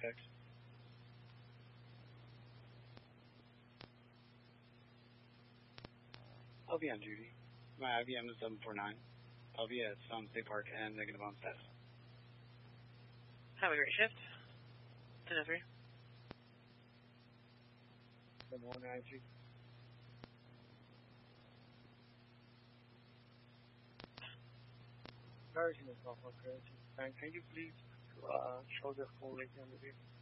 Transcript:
6. I'll be on duty. My IBM is 749. I'll be at State Park and negative on status. Have a great shift. 10-3. 7193. American is Norfolk. Can you please show the full rating on the vehicle?